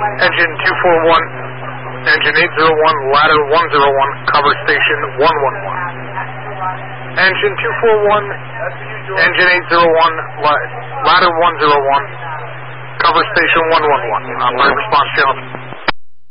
Engine 241, engine 801, ladder 101, cover station 111. Engine 241, engine 801, ladder 101, cover station 111. Fire response channel.